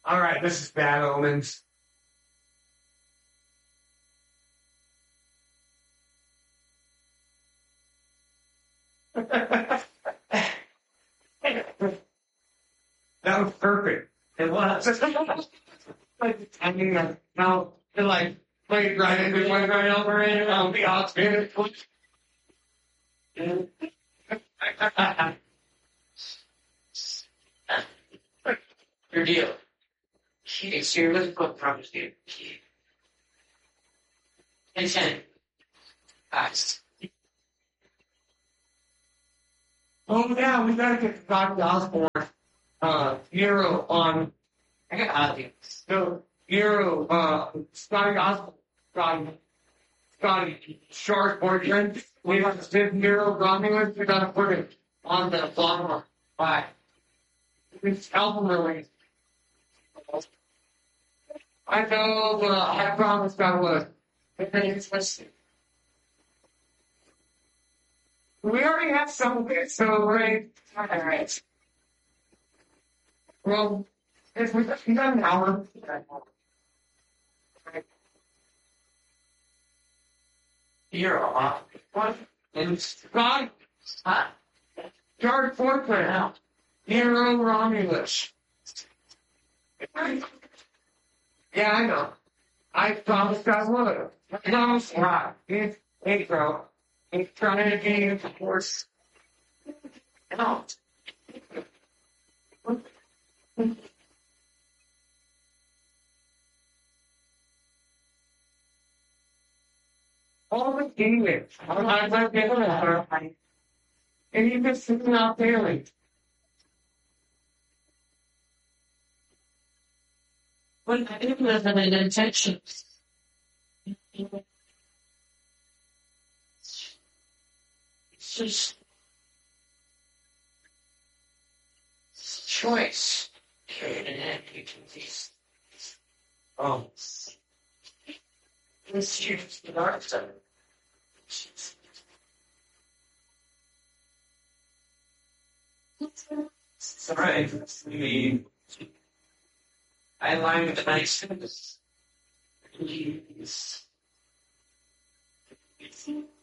All right, this is Bad Omens. That was perfect. It was. Like, I mean, now, it like, played right into one right over it, on the odds, man. Your deal. It's your little promise, dude. And 10. Guys. Oh, yeah, we gotta get Scotty Osborne, Hero on, I got audience. no, Hero, Scotty Osborne, Scotty Short boyfriend. We have to send Hero Romulus, we gotta put it on the bottom. Why? It's album release. I know, but I promised I would. Let's We already have some of it, so right. Alright. Well, if we got an hour. You're off. What? And Scott, Huh? George Fortran, Now. Hero Romulus. Yeah, I know. I promised I would. No, right. Hey, bro. He's trying to get you the horse. No. All the demons. I'm not getting her. And he's just sitting out there like, What I didn't have any intentions. It's just it's a choice. Period and end. You can these. Oh. This year's the dark side. It's alright. I like the niceness. Please.